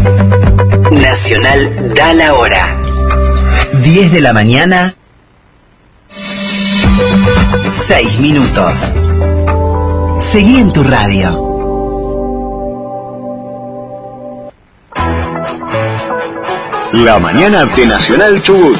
Nacional da la hora. 10 de la mañana, 6 minutos. Seguí en tu radio. La mañana de Nacional Chubut.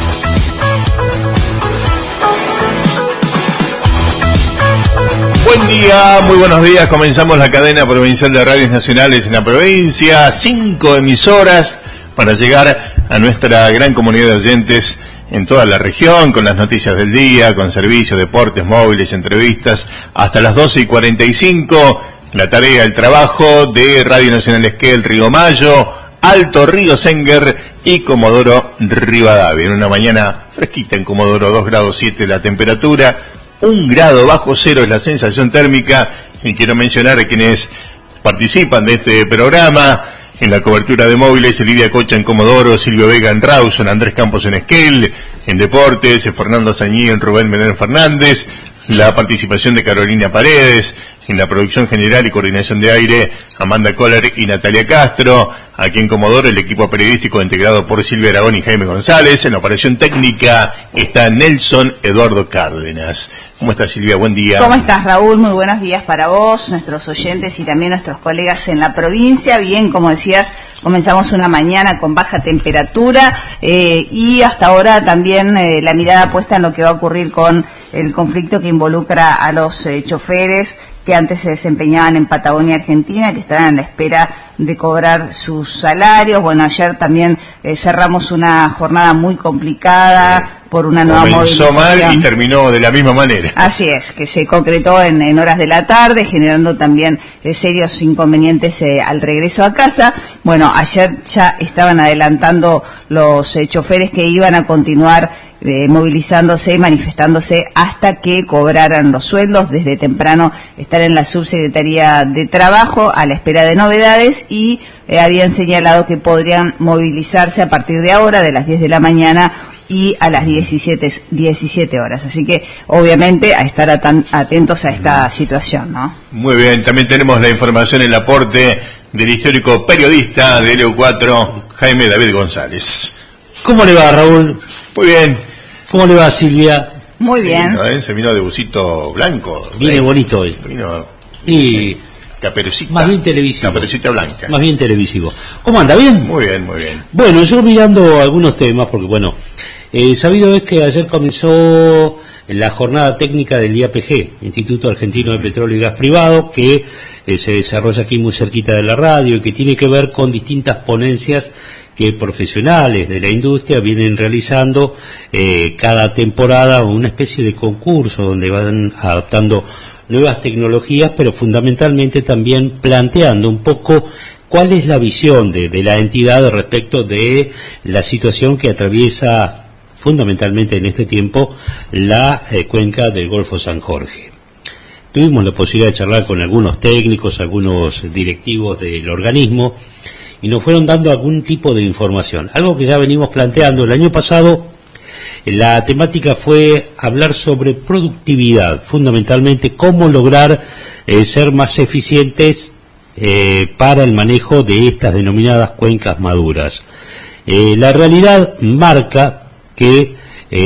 Buen día, muy buenos días. Comenzamos la cadena provincial de radios nacionales en la provincia. 5 emisoras para llegar a nuestra gran comunidad de oyentes en toda la región, con las noticias del día, con servicios, deportes, móviles, entrevistas, hasta las 12:45. La tarea, el trabajo de Radio Nacional Esquel, Río Mayo, Alto Río Senguer y Comodoro Rivadavia. En una mañana fresquita en Comodoro, 2 grados 7 la temperatura, 1 grado bajo cero es la sensación térmica. Y quiero mencionar a quienes participan de este programa en la cobertura de móviles: Lidia Cocha en Comodoro, Silvio Vega en Rawson, Andrés Campos en Esquel, en deportes, Fernando Sañí en Rubén Menéndez Fernández, la participación de Carolina Paredes, en la producción general y coordinación de aire, Amanda Kohler y Natalia Castro. Aquí en Comodoro, el equipo periodístico integrado por Silvia Aragón y Jaime González. En la operación técnica está Nelson Eduardo Cárdenas. ¿Cómo estás, Silvia? Buen día. ¿Cómo estás, Raúl? Muy buenos días para vos, nuestros oyentes y también nuestros colegas en la provincia. Bien, como decías, comenzamos una mañana con baja temperatura y hasta ahora también la mirada puesta en lo que va a ocurrir con el conflicto que involucra a los choferes que antes se desempeñaban en Patagonia, Argentina, que están a la espera de cobrar sus salarios. Bueno, ayer también cerramos una jornada muy complicada por una nueva movilización. Comenzó mal y terminó de la misma manera. Así es, que se concretó en horas de la tarde, generando también serios inconvenientes al regreso a casa. Bueno, ayer ya estaban adelantando los choferes que iban a continuar movilizándose y manifestándose hasta que cobraran los sueldos. Desde temprano están en la Subsecretaría de Trabajo a la espera de novedades y habían señalado que podrían movilizarse a partir de ahora, de las 10 de la mañana y a las 17 horas. Así que, obviamente, a estar atentos a esta situación, ¿no? Muy bien, también tenemos la información, el aporte del histórico periodista de LU4, Jaime David González. ¿Cómo le va, Raúl? Muy bien. ¿Cómo le va, Silvia? Muy bien. Se vino de busito blanco. Viene bonito hoy. Vino y caperucita. Más bien televisivo. Caperucita blanca. Más bien televisivo. ¿Cómo anda? ¿Bien? Muy bien, muy bien. Bueno, yo mirando algunos temas, porque bueno, sabido es que ayer comenzó la jornada técnica del IAPG, Instituto Argentino de Petróleo y Gas Privado, que se desarrolla aquí muy cerquita de la radio y que tiene que ver con distintas ponencias que profesionales de la industria vienen realizando cada temporada, una especie de concurso donde van adaptando nuevas tecnologías, pero fundamentalmente también planteando un poco cuál es la visión de la entidad respecto de la situación que atraviesa fundamentalmente en este tiempo la cuenca del Golfo San Jorge. Tuvimos la posibilidad de charlar con algunos técnicos, algunos directivos del organismo, y nos fueron dando algún tipo de información, algo que ya venimos planteando. El año pasado la temática fue hablar sobre productividad, fundamentalmente cómo lograr ser más eficientes para el manejo de estas denominadas cuencas maduras. La realidad marca que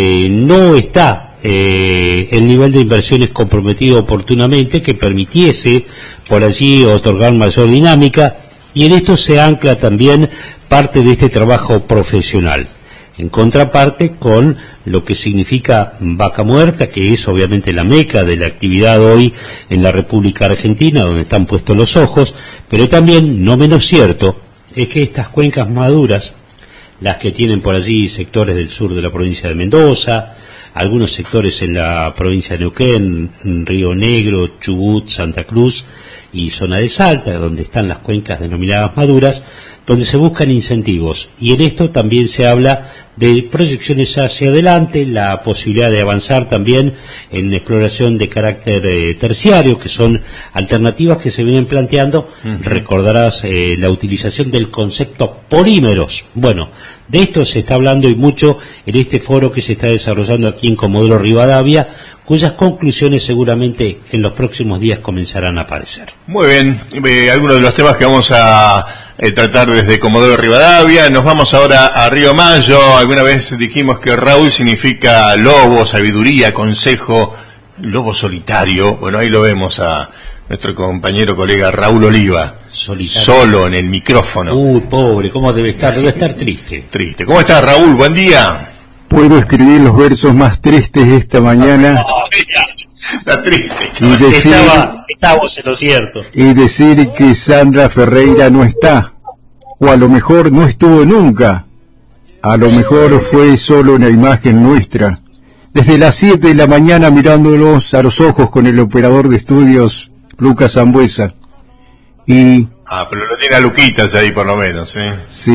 no está el nivel de inversiones comprometido oportunamente que permitiese por allí otorgar mayor dinámica, y en esto se ancla también parte de este trabajo profesional, en contraparte con lo que significa Vaca Muerta, que es obviamente la meca de la actividad hoy en la República Argentina, donde están puestos los ojos, pero también, no menos cierto, es que estas cuencas maduras, las que tienen por allí sectores del sur de la provincia de Mendoza, algunos sectores en la provincia de Neuquén, Río Negro, Chubut, Santa Cruz y zona de Salta, donde están las cuencas denominadas maduras, donde se buscan incentivos. Y en esto también se habla de proyecciones hacia adelante, la posibilidad de avanzar también en exploración de carácter terciario, que son alternativas que se vienen planteando. Recordarás la utilización del concepto polímeros. Bueno, de esto se está hablando y mucho en este foro que se está desarrollando aquí en Comodoro Rivadavia, cuyas conclusiones seguramente en los próximos días comenzarán a aparecer. Muy bien, algunos de los temas que vamos a tratar desde Comodoro Rivadavia. Nos vamos ahora a Río Mayo. Alguna vez dijimos que Raúl significa lobo, sabiduría, consejo, lobo solitario. Bueno, ahí lo vemos a nuestro compañero, colega Raúl Oliva. Solitario. Solo en el micrófono. Pobre, ¿cómo debe estar? Debe estar triste. Triste. ¿Cómo estás, Raúl? Buen día. Puedo escribir los versos más tristes esta mañana. Está triste. Y decir, estábamos en lo cierto. Y decir que Sandra Ferreira no está. O a lo mejor no estuvo nunca. A lo mejor fue solo una imagen nuestra. Desde las 7 de la mañana mirándolos a los ojos con el operador de estudios, Lucas Zambuesa. Y... pero lo tiene a Luquitas ahí por lo menos, ¿eh? Sí,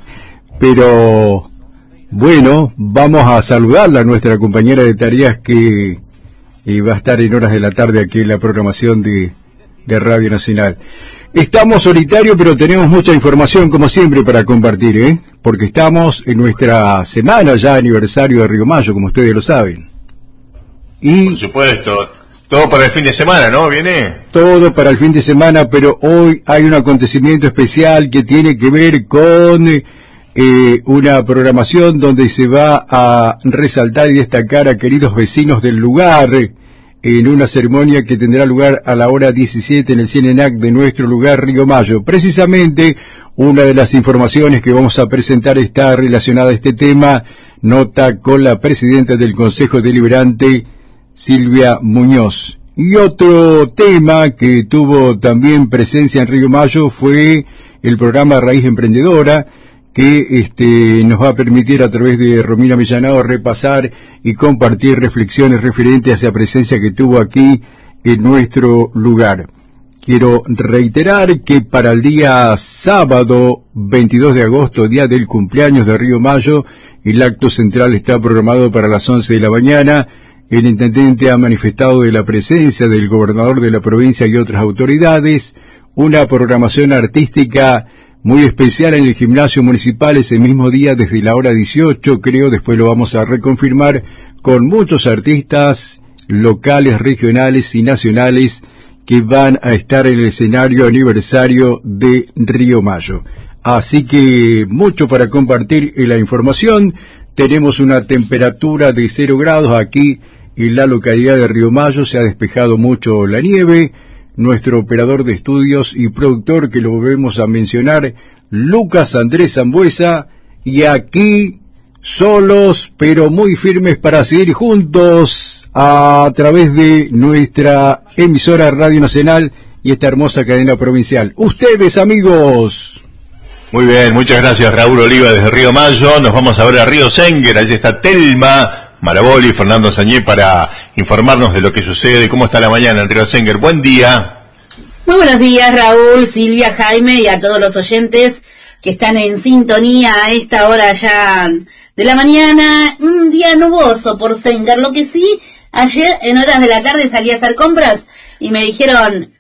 pero... Bueno, vamos a saludarla a nuestra compañera de tareas que va a estar en horas de la tarde aquí en la programación de Radio Nacional. Estamos solitarios, pero tenemos mucha información, como siempre, para compartir, porque estamos en nuestra semana ya aniversario de Río Mayo, como ustedes lo saben. Y por supuesto, todo para el fin de semana, ¿no? ¿Viene? Todo para el fin de semana, pero hoy hay un acontecimiento especial que tiene que ver con una programación donde se va a resaltar y destacar a queridos vecinos del lugar en una ceremonia que tendrá lugar a la hora 17 en el CINENAC de nuestro lugar, Río Mayo. Precisamente, una de las informaciones que vamos a presentar está relacionada a este tema, nota con la presidenta del Consejo Deliberante, Silvia Muñoz. Y otro tema que tuvo también presencia en Río Mayo fue el programa Raíz Emprendedora, que nos va a permitir a través de Romina Millanado repasar y compartir reflexiones referentes a esa presencia que tuvo aquí en nuestro lugar. Quiero reiterar que para el día sábado 22 de agosto, día del cumpleaños de Río Mayo, el acto central está programado para las 11 de la mañana. El intendente ha manifestado de la presencia del gobernador de la provincia y otras autoridades, una programación artística muy especial en el gimnasio municipal ese mismo día desde la hora 18, creo, después lo vamos a reconfirmar, con muchos artistas locales, regionales y nacionales que van a estar en el escenario aniversario de Río Mayo. Así que mucho para compartir en la información. Tenemos una temperatura de 0 grados aquí en la localidad de Río Mayo, se ha despejado mucho la nieve. Nuestro operador de estudios y productor, que lo volvemos a mencionar, Lucas Andrés Zambuesa, y aquí solos pero muy firmes para seguir juntos a través de nuestra emisora Radio Nacional y esta hermosa cadena provincial. Ustedes, amigos. Muy bien, muchas gracias, Raúl Oliva desde Río Mayo. Nos vamos ahora a Río Senguer, allí está Telma Maraboli, Fernando Sañé, para informarnos de lo que sucede, cómo está la mañana en Río Senguer. Buen día. Muy buenos días, Raúl, Silvia, Jaime y a todos los oyentes que están en sintonía a esta hora ya de la mañana. Un día nuboso por Senguer, lo que sí, ayer en horas de la tarde salí a hacer compras y me dijeron,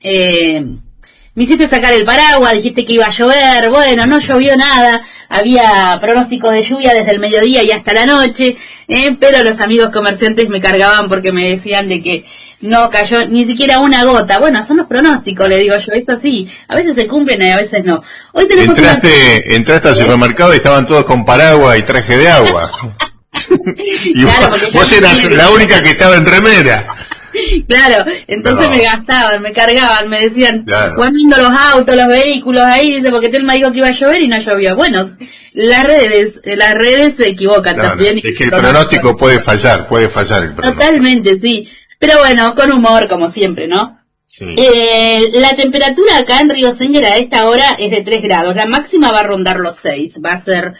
me hiciste sacar el paraguas, dijiste que iba a llover. Bueno, no llovió nada, había pronósticos de lluvia desde el mediodía y hasta la noche, pero los amigos comerciantes me cargaban porque me decían de que no cayó ni siquiera una gota. Bueno, son los pronósticos, le digo yo, es así, a veces se cumplen y a veces no. Hoy tenemos entraste al supermercado y estaban todos con paraguas y traje de agua. Y claro, vos eras la única que estaba en remera. Claro, entonces me gastaban, me cargaban, me decían, cuando los autos, los vehículos ahí, dice, porque Telma dijo que iba a llover y no llovió. Bueno, las redes se equivocan también. Es que el pronóstico puede fallar el pronóstico. Totalmente, sí. Pero bueno, con humor, como siempre, ¿no? Sí. La temperatura acá en Río Senguer a esta hora es de 3 grados. La máxima va a rondar los 6. Va a estar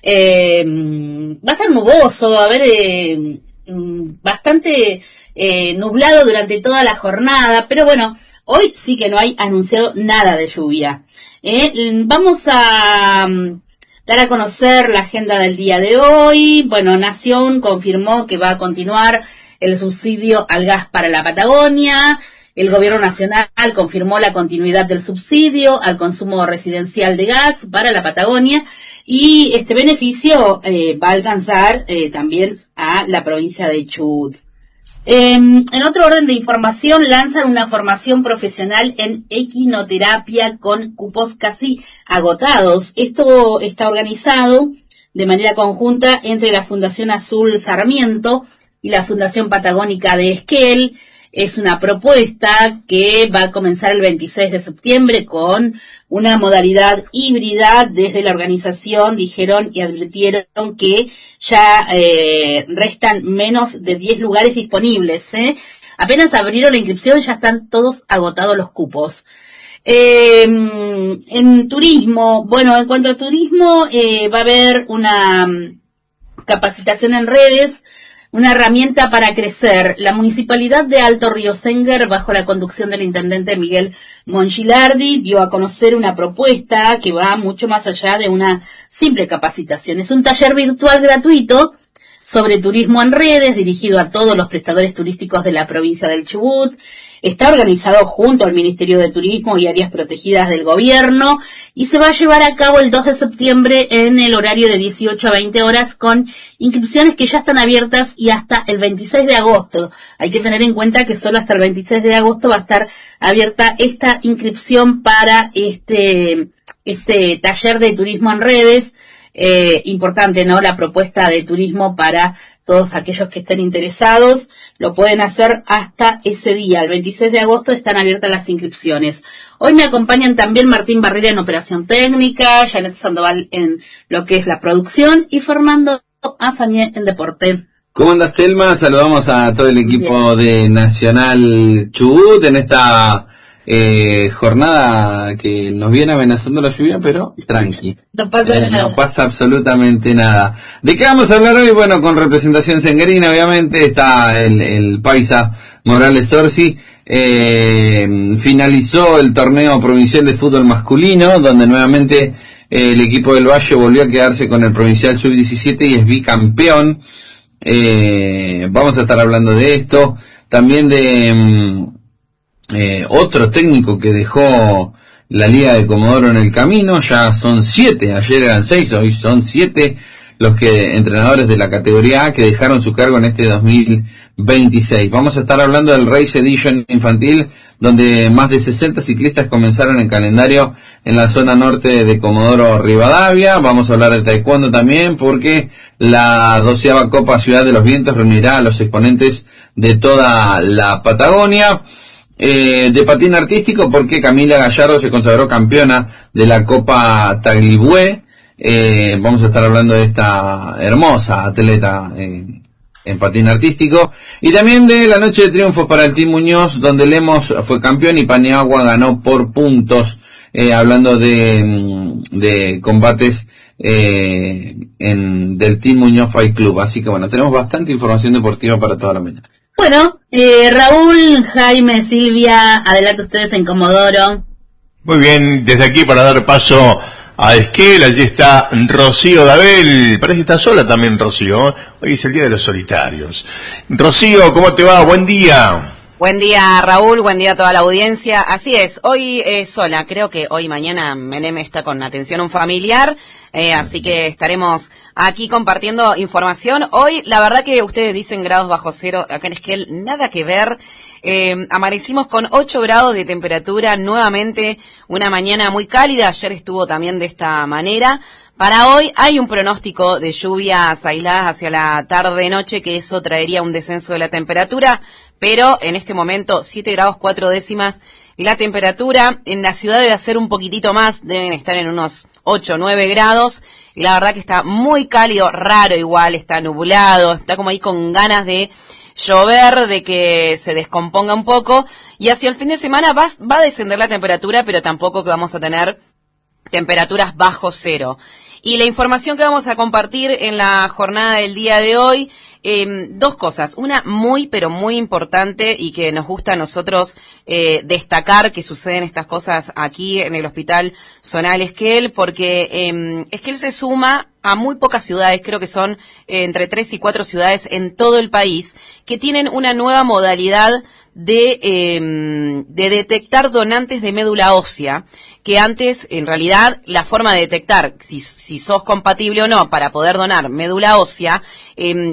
nuboso, va a haber bastante nublado durante toda la jornada, pero bueno, hoy sí que no hay anunciado nada de lluvia. Vamos a dar a conocer la agenda del día de hoy. Bueno, Nación confirmó que va a continuar el subsidio al gas para la Patagonia. El gobierno nacional confirmó la continuidad del subsidio al consumo residencial de gas para la Patagonia, y este beneficio va a alcanzar también a la provincia de Chubut. En otro orden de información, lanzan una formación profesional en equinoterapia con cupos casi agotados. Esto está organizado de manera conjunta entre la Fundación Azul Sarmiento y la Fundación Patagónica de Esquel. Es una propuesta que va a comenzar el 26 de septiembre con una modalidad híbrida. Desde la organización dijeron y advirtieron que ya restan menos de 10 lugares disponibles. Apenas abrieron la inscripción, ya están todos agotados los cupos. En turismo, bueno, en cuanto a turismo, va a haber una capacitación en redes, una herramienta para crecer. La Municipalidad de Alto Río Senguer, bajo la conducción del intendente Miguel Mongilardi, dio a conocer una propuesta que va mucho más allá de una simple capacitación. Es un taller virtual gratuito sobre turismo en redes, dirigido a todos los prestadores turísticos de la provincia del Chubut. Está organizado junto al Ministerio de Turismo y áreas protegidas del gobierno y se va a llevar a cabo el 2 de septiembre en el horario de 18 a 20 horas con inscripciones que ya están abiertas y hasta el 26 de agosto. Hay que tener en cuenta que solo hasta el 26 de agosto va a estar abierta esta inscripción para este taller de turismo en redes. Importante, ¿no? La propuesta de turismo para todos aquellos que estén interesados, lo pueden hacer hasta ese día. El 26 de agosto están abiertas las inscripciones. Hoy me acompañan también Martín Barrera en operación técnica, Janet Sandoval en lo que es la producción y Fernando Azañé en deporte. ¿Cómo andas, Telma? Saludamos a todo el equipo de Nacional Chubut en esta jornada que nos viene amenazando la lluvia, pero tranqui. No pasa nada. No pasa absolutamente nada. ¿De qué vamos a hablar hoy? Bueno, con representación senguerina, obviamente, está el paisa Morales Orsi. Finalizó el torneo provincial de fútbol masculino, donde nuevamente el equipo del Valle volvió a quedarse con el provincial sub-17 y es bicampeón. Vamos a estar hablando de esto, también de otro técnico que dejó la Liga de Comodoro en el camino. Ya son 7, ayer eran 6, hoy son 7 los entrenadores de la categoría A que dejaron su cargo en este 2026. Vamos a estar hablando del Race Edition infantil, donde más de 60 ciclistas comenzaron el calendario en la zona norte de Comodoro Rivadavia. Vamos a hablar de taekwondo también, porque la 12ª Copa Ciudad de los Vientos reunirá a los exponentes de toda la Patagonia. De patín artístico, porque Camila Gallardo se consagró campeona de la Copa Tagliabue. Vamos a estar hablando de esta hermosa atleta en patín artístico, y también de la noche de triunfos para el Team Muñoz, donde Lemos fue campeón y Paniagua ganó por puntos, hablando de combates del Team Muñoz Fight Club. Así que bueno, tenemos bastante información deportiva para toda la mañana. Bueno, Raúl, Jaime, Silvia, adelante ustedes en Comodoro. Muy bien, desde aquí para dar paso a Esquel, allí está Rocío Dabel. Parece que está sola también Rocío. Hoy es el día de los solitarios. Rocío, ¿cómo te va? Buen día. Buen día, Raúl, buen día a toda la audiencia. Así es, hoy sola, creo que hoy mañana Menem está con atención a un familiar, así que estaremos aquí compartiendo información. Hoy, la verdad que ustedes dicen grados bajo cero, acá en Esquel, nada que ver. Amanecimos con 8 grados de temperatura, nuevamente una mañana muy cálida, ayer estuvo también de esta manera. Para hoy hay un pronóstico de lluvias aisladas hacia la tarde-noche, que eso traería un descenso de la temperatura, pero en este momento 7 grados 4 décimas la temperatura. En la ciudad debe ser un poquitito más, deben estar en unos 8 o 9 grados, y la verdad que está muy cálido, raro igual, está nublado, está como ahí con ganas de llover, de que se descomponga un poco, y hacia el fin de semana va a descender la temperatura, pero tampoco que vamos a tener temperaturas bajo cero. Y la información que vamos a compartir en la jornada del día de hoy, dos cosas. Una muy, pero muy importante y que nos gusta a nosotros destacar que suceden estas cosas aquí en el Hospital Zonal Esquel, porque Esquel se suma a muy pocas ciudades, creo que son entre 3 y 4 ciudades en todo el país, que tienen una nueva modalidad de detectar donantes de médula ósea, que antes, en realidad, la forma de detectar si sos compatible o no para poder donar médula ósea, se hace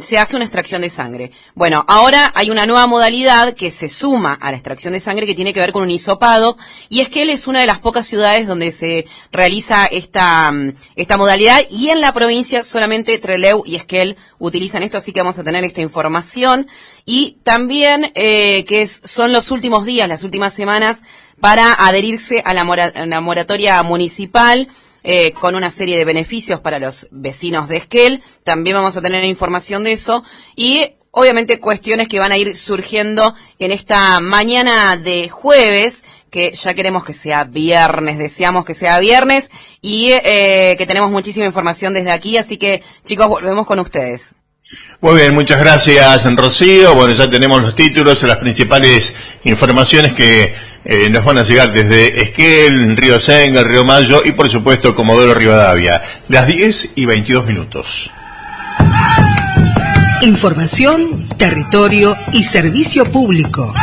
una extracción de sangre. Bueno, ahora hay una nueva modalidad que se suma a la extracción de sangre que tiene que ver con un hisopado, y Esquel es una de las pocas ciudades donde se realiza esta modalidad, y en la provincia solamente Trelew y Esquel utilizan esto, así que vamos a tener esta información. Y también son los últimos días, las últimas semanas, para adherirse a la moratoria municipal, con una serie de beneficios para los vecinos de Esquel. También vamos a tener información de eso, y obviamente cuestiones que van a ir surgiendo en esta mañana de jueves, que ya queremos que sea viernes, deseamos que sea viernes, y que tenemos muchísima información desde aquí, así que chicos, volvemos con ustedes. Muy bien, muchas gracias, Rocío. Bueno, ya tenemos los títulos, las principales informaciones que nos van a llegar desde Esquel, Río Senga, Río Mayo y por supuesto Comodoro Rivadavia. Las 10:22. Información, territorio y servicio público.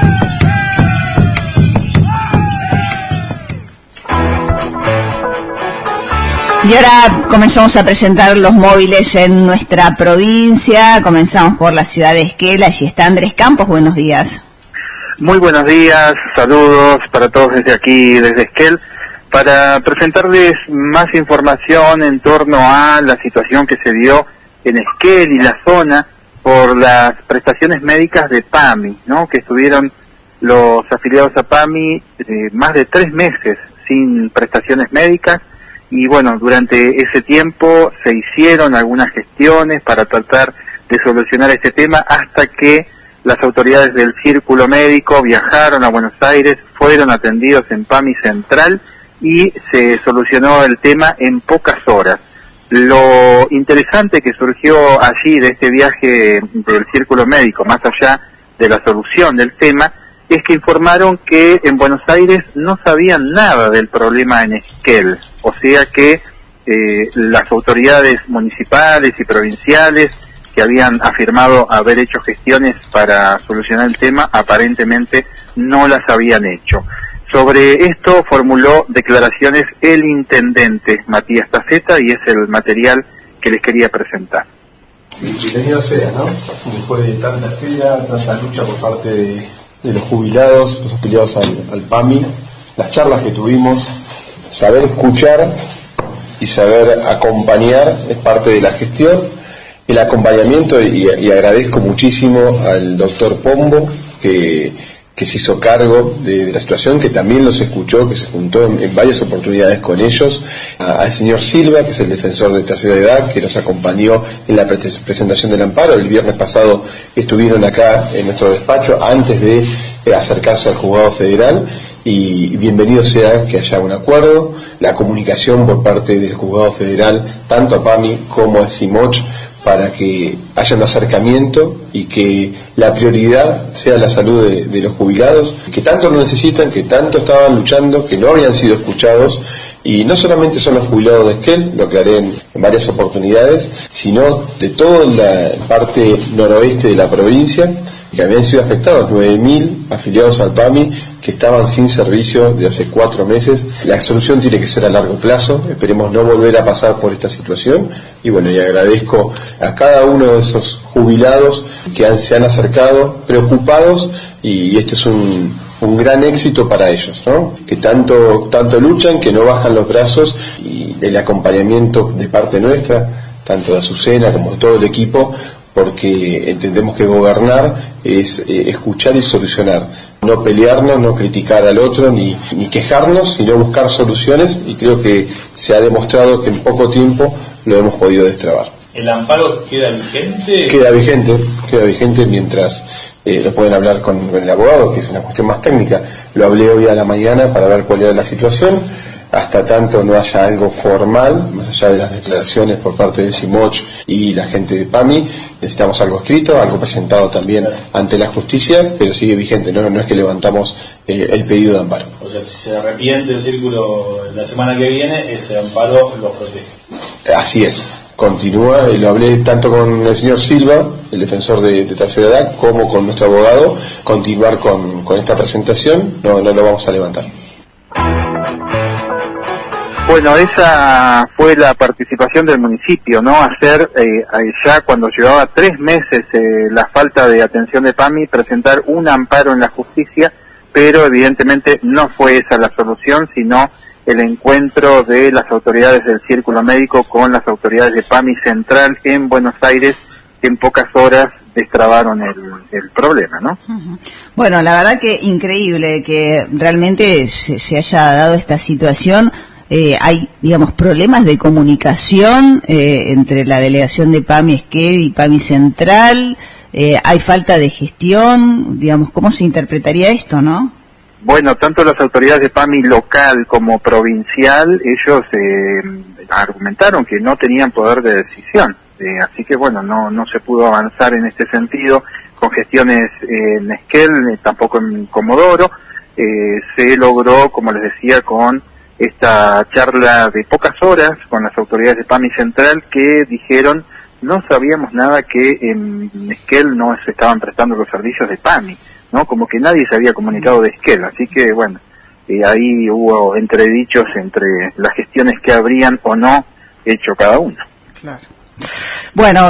Y ahora comenzamos a presentar los móviles en nuestra provincia. Comenzamos por la ciudad de Esquel. Allí está Andrés Campos. Buenos días. Muy buenos días, saludos para todos desde aquí, desde Esquel, para presentarles más información en torno a la situación que se dio en Esquel y la zona por las prestaciones médicas de PAMI, ¿no? Que estuvieron los afiliados a PAMI más de 3 meses sin prestaciones médicas. Y bueno, durante ese tiempo se hicieron algunas gestiones para tratar de solucionar este tema, hasta que las autoridades del Círculo Médico viajaron a Buenos Aires, fueron atendidos en PAMI Central y se solucionó el tema en pocas horas. Lo interesante que surgió allí de este viaje del Círculo Médico, más allá de la solución del tema, es que informaron que en Buenos Aires no sabían nada del problema en Esquel, o sea que las autoridades municipales y provinciales que habían afirmado haber hecho gestiones para solucionar el tema, aparentemente no las habían hecho. Sobre esto formuló declaraciones el intendente Matías Taceta, y es el material que les quería presentar. Bienvenido sea, ¿no? Después de tanta espera, tanta lucha por parte de los jubilados, los afiliados al PAMI, las charlas que tuvimos, saber escuchar y saber acompañar es parte de la gestión, el acompañamiento, y agradezco muchísimo al doctor Pombo que se hizo cargo de la situación, que también los escuchó, que se juntó en varias oportunidades con ellos, al señor Silva, que es el defensor de tercera edad, que nos acompañó en la presentación del amparo. El viernes pasado estuvieron acá en nuestro despacho antes de acercarse al juzgado federal, y bienvenido sea que haya un acuerdo, la comunicación por parte del juzgado federal, tanto a PAMI como a CIMOCH, para que haya un acercamiento y que la prioridad sea la salud de los jubilados, que tanto lo necesitan, que tanto estaban luchando, que no habían sido escuchados. Y no solamente son los jubilados de Esquel, lo aclaré en varias oportunidades, sino de toda la parte noroeste de la provincia, que habían sido afectados, 9.000 afiliados al PAMI que estaban sin servicio de hace 4 meses. La solución tiene que ser a largo plazo, esperemos no volver a pasar por esta situación, y bueno, y agradezco a cada uno de esos jubilados que se han acercado preocupados, y este es un gran éxito para ellos, ¿no? Que tanto luchan, que no bajan los brazos, y el acompañamiento de parte nuestra, tanto de Azucena como de todo el equipo, porque entendemos que gobernar es escuchar y solucionar, no pelearnos, no criticar al otro, ni quejarnos, sino buscar soluciones, y creo que se ha demostrado que en poco tiempo lo hemos podido destrabar. ¿El amparo queda vigente? Queda vigente mientras lo pueden hablar con el abogado, que es una cuestión más técnica. Lo hablé hoy a la mañana para ver cuál era la situación. Hasta tanto no haya algo formal, más allá de las declaraciones por parte del CIMOCH y la gente de PAMI, necesitamos algo escrito, algo presentado también ante la justicia, pero sigue vigente, no es que levantamos el pedido de amparo. O sea, si se arrepiente el círculo la semana que viene, ese amparo los protege. Así es, continúa, lo hablé tanto con el señor Silva, el defensor de tercera edad, como con nuestro abogado, continuar con esta presentación, no lo vamos a levantar. Bueno, esa fue la participación del municipio, ¿no? Hacer, ya cuando llevaba 3 meses la falta de atención de PAMI, presentar un amparo en la justicia, pero evidentemente no fue esa la solución, sino el encuentro de las autoridades del Círculo Médico con las autoridades de PAMI Central en Buenos Aires, que en pocas horas destrabaron el problema, ¿no? Bueno, la verdad que increíble que realmente se haya dado esta situación. Hay, digamos, problemas de comunicación entre la delegación de PAMI Esquel y PAMI Central. Hay falta de gestión, digamos, ¿cómo se interpretaría esto, no? Bueno, tanto las autoridades de PAMI local como provincial, ellos argumentaron que no tenían poder de decisión. Así que bueno, no se pudo avanzar en este sentido con gestiones en Esquel, tampoco en Comodoro. Se logró, como les decía, con esta charla de pocas horas con las autoridades de PAMI Central, que dijeron no sabíamos nada que en Esquel no se estaban prestando los servicios de PAMI, ¿no? Como que nadie se había comunicado de Esquel, así que bueno, ahí hubo entredichos entre las gestiones que habrían o no hecho cada uno. Claro. Bueno,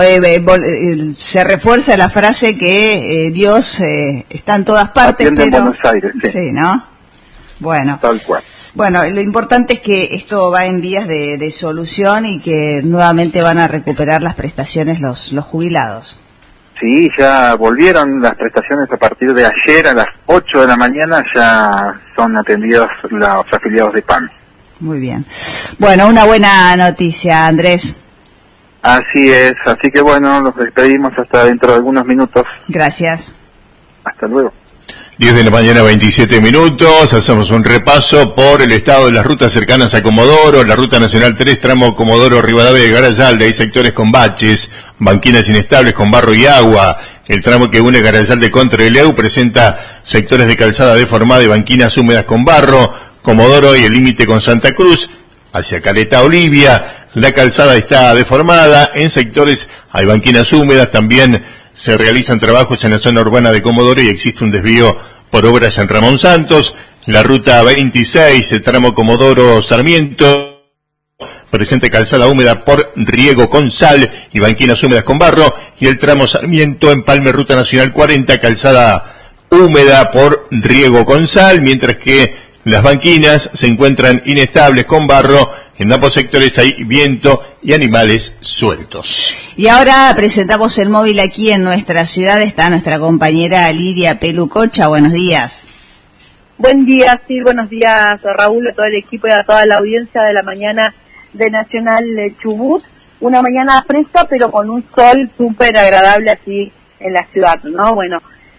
se refuerza la frase que Dios está en todas partes, atiende pero en Buenos Aires, sí, ¿no? Bueno. Tal cual. Bueno, lo importante es que esto va en vías de solución y que nuevamente van a recuperar las prestaciones los jubilados. Sí, ya volvieron las prestaciones a partir de ayer a las 8 de la mañana, ya son atendidos los afiliados de PAMI. Muy bien. Bueno, una buena noticia, Andrés. Así es, así que bueno, nos despedimos hasta dentro de algunos minutos. Gracias. Hasta luego. 10 de la mañana, 27 minutos, hacemos un repaso por el estado de las rutas cercanas a Comodoro, la Ruta Nacional 3, tramo Comodoro, Rivadavia de Garayalde, hay sectores con baches, banquinas inestables con barro y agua, el tramo que une Garayalde con Trelew presenta sectores de calzada deformada y banquinas húmedas con barro, Comodoro y el límite con Santa Cruz, hacia Caleta Olivia, la calzada está deformada, en sectores hay banquinas húmedas, también se realizan trabajos en la zona urbana de Comodoro y existe un desvío por obras en Ramón Santos. La ruta 26, el tramo Comodoro-Sarmiento, presenta calzada húmeda por riego con sal y banquinas húmedas con barro. Y el tramo Sarmiento, Empalme, Ruta Nacional 40, calzada húmeda por riego con sal, mientras que las banquinas se encuentran inestables con barro. En ambos sectores hay viento y animales sueltos. Y ahora presentamos el móvil aquí en nuestra ciudad. Está nuestra compañera Lidia Pelucocha. Buenos días. Buen día, sí, buenos días a Raúl, a todo el equipo y a toda la audiencia de la mañana de Nacional Chubut. Una mañana fresca, pero con un sol súper agradable aquí en la ciudad, ¿no? Bueno,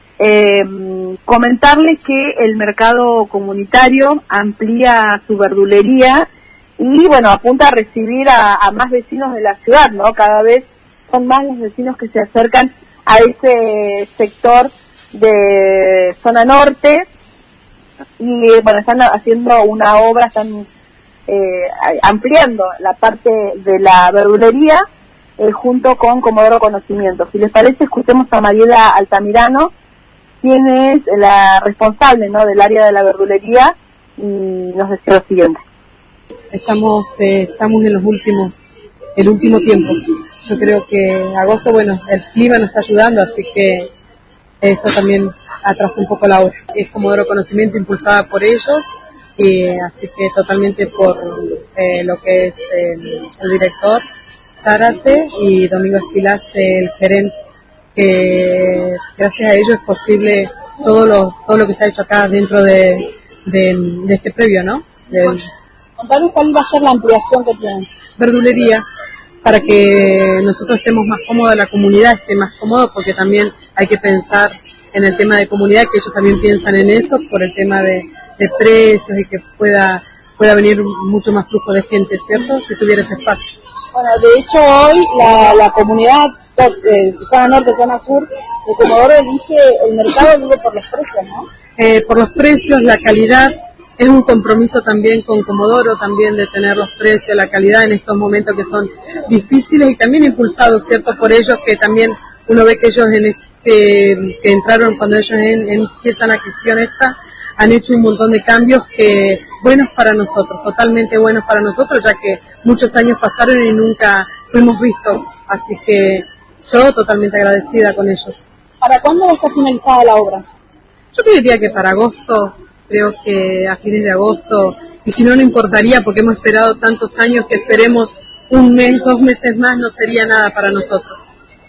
comentarles que el mercado comunitario amplía su verdulería y bueno, apunta a recibir a más vecinos de la ciudad, ¿no? Cada vez son más los vecinos que se acercan a ese sector de zona norte y bueno, están haciendo una obra, están ampliando la parte de la verdulería junto con Comodoro Conocimiento. Si les parece, escuchemos a Mariela Altamirano, quien es la responsable, ¿no?, del área de la verdulería, y nos decía lo siguiente. Estamos en el último tiempo. Yo creo que agosto, bueno, el clima nos está ayudando, así que eso también atrasa un poco la obra. Es Comodoro Conocimiento impulsada por ellos, así que totalmente por lo que es el director Zárate y Domingo Esquilás, el gerente, que gracias a ellos es posible todo lo que se ha hecho acá dentro de este previo, ¿no? Contanos cuál va a ser la ampliación que tienen. Verdulería, para que nosotros estemos más cómodos, la comunidad esté más cómoda, porque también hay que pensar en el tema de comunidad, que ellos también piensan en eso, por el tema de precios y que pueda venir mucho más flujo de gente, ¿cierto? Si tuviera ese espacio. Bueno, de hecho hoy la comunidad zona norte, zona sur de Comodoro elige el mercado por los precios, ¿no? Por los precios, la calidad. Es un compromiso también con Comodoro, también de tener los precios, la calidad en estos momentos que son difíciles y también impulsados, ¿cierto? Por ellos, que también uno ve que ellos que entraron cuando ellos empiezan la gestión esta, han hecho un montón de cambios buenos para nosotros, totalmente buenos para nosotros, ya que muchos años pasaron y nunca fuimos vistos, así que yo totalmente agradecida con ellos. ¿Para cuándo va a estar finalizada la obra? Yo te diría que para agosto, creo que a fines de agosto, y si no, no importaría porque hemos esperado tantos años que esperemos un mes, 2 meses más, no sería nada para nosotros.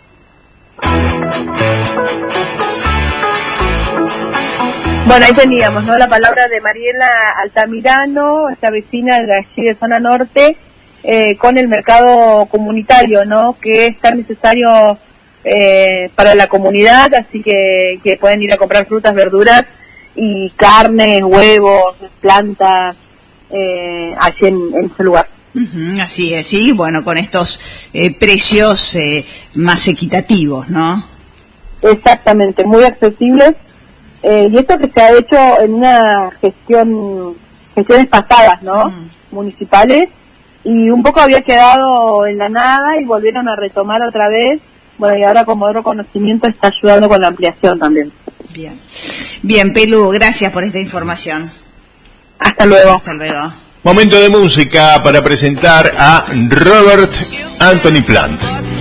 Bueno, ahí teníamos, ¿no?, la palabra de Mariela Altamirano, esta vecina de allí de Zona Norte, con el mercado comunitario, ¿no?, que es tan necesario para la comunidad, así que pueden ir a comprar frutas, verduras y carnes, huevos, plantas, allí en ese lugar. Así es, sí, bueno, con estos precios más equitativos, ¿no? Exactamente, muy accesibles. Y esto que se ha hecho en una gestiones pasadas, ¿no? Municipales, y un poco había quedado en la nada y volvieron a retomar otra vez. Bueno, y ahora Comodoro Conocimiento está ayudando con la ampliación también. Bien, Pelu, gracias por esta información. Hasta luego. Hasta luego. Momento de música para presentar a Robert Anthony Plant.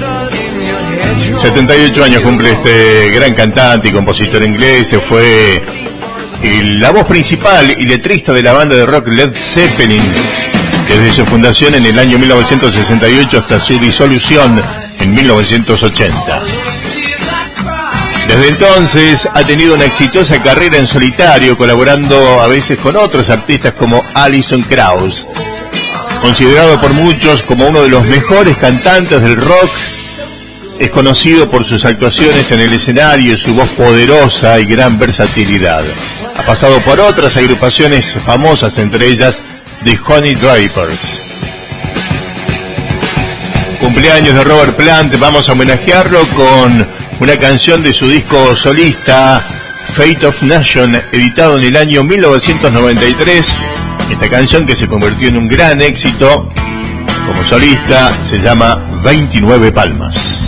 78 años cumple este gran cantante y compositor inglés. Fue la voz principal y letrista de la banda de rock Led Zeppelin desde su fundación en el año 1968 hasta su disolución en 1980. Desde entonces ha tenido una exitosa carrera en solitario, colaborando a veces con otros artistas como Alison Krauss. Considerado por muchos como uno de los mejores cantantes del rock, es conocido por sus actuaciones en el escenario y su voz poderosa y gran versatilidad. Ha pasado por otras agrupaciones famosas, entre ellas The Honey Drapers. Cumpleaños de Robert Plant, vamos a homenajearlo con una canción de su disco solista Fate of Nation, editado en el año 1993. Esta canción, que se convirtió en un gran éxito como solista, se llama 29 Palmas.